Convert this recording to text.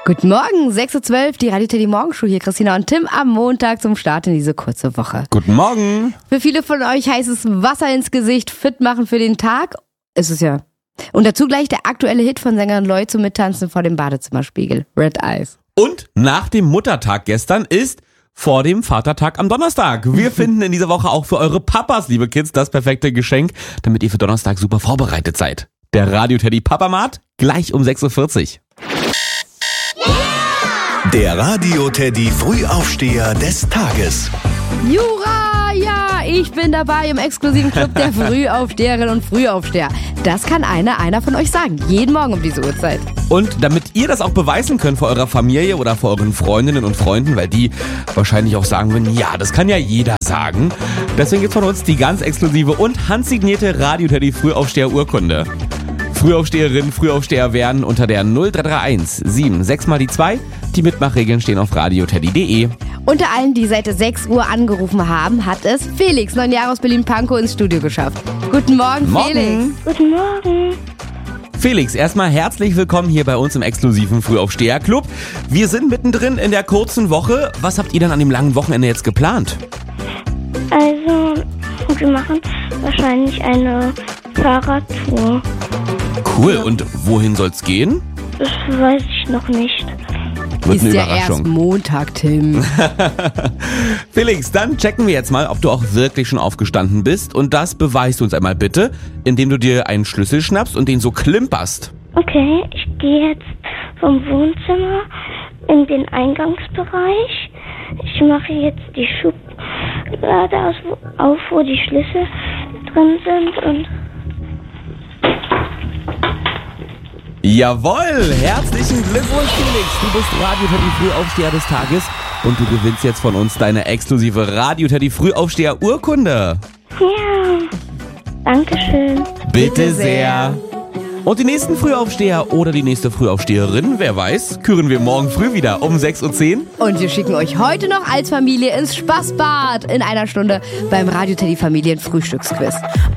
Guten Morgen, 6.12 Uhr, die Radio Teddy Morgenshow hier, Christina und Tim am Montag zum Start in diese kurze Woche. Guten Morgen. Für viele von euch heißt es Wasser ins Gesicht, fit machen für den Tag. Ist es ja. Und dazu gleich der aktuelle Hit von Sängerin Loy zum Mittanzen vor dem Badezimmerspiegel. Red Eyes. Und nach dem Muttertag gestern ist vor dem Vatertag am Donnerstag. Wir finden in dieser Woche auch für eure Papas, liebe Kids, das perfekte Geschenk, damit ihr für Donnerstag super vorbereitet seid. Der Radio Teddy Papamat gleich um 6.40 Uhr. Der Radio Teddy Frühaufsteher des Tages. Jura, ja, ich bin dabei im exklusiven Club der Frühaufsteherinnen und Frühaufsteher. Das kann einer von euch sagen, jeden Morgen um diese Uhrzeit. Und damit ihr das auch beweisen könnt vor eurer Familie oder vor euren Freundinnen und Freunden, weil die wahrscheinlich auch sagen würden, ja, das kann ja jeder sagen. Deswegen gibt's von uns die ganz exklusive und handsignierte Radio Teddy Frühaufsteher Urkunde. Frühaufsteherinnen, Frühaufsteher werden unter der 0331 76 mal die 2. Die Mitmachregeln stehen auf radioteddy.de. Unter allen, die seit 6 Uhr angerufen haben, hat es Felix, 9 Jahre aus Berlin-Pankow, ins Studio geschafft. Guten Morgen, Felix. Guten Morgen. Felix, erstmal herzlich willkommen hier bei uns im exklusiven Frühaufsteher-Club. Wir sind mittendrin in der kurzen Woche. Was habt ihr denn an dem langen Wochenende jetzt geplant? Also, wir machen wahrscheinlich eine Fahrradtour. Cool, und wohin soll's gehen? Das weiß ich noch nicht. Wird Ist eine ja Überraschung. erst Montag, Tim. Felix, dann checken wir jetzt mal, ob du auch wirklich schon aufgestanden bist. Und das beweist du uns einmal bitte, indem du dir einen Schlüssel schnappst und den so klimperst. Okay, ich gehe jetzt vom Wohnzimmer in den Eingangsbereich. Ich mache jetzt die Schublade auf, wo die Schlüssel drin sind und... Jawohl, herzlichen Glückwunsch, Felix. Du bist Radio Teddy Frühaufsteher des Tages und du gewinnst jetzt von uns deine exklusive Radio Teddy Frühaufsteher Urkunde. Ja, Dankeschön. Bitte sehr. Und die nächsten Frühaufsteher oder die nächste Frühaufsteherin, wer weiß, küren wir morgen früh wieder um 6.10 Uhr. Und wir schicken euch heute noch als Familie ins Spaßbad in einer Stunde beim Radio Teddy Familien Frühstücksquiz.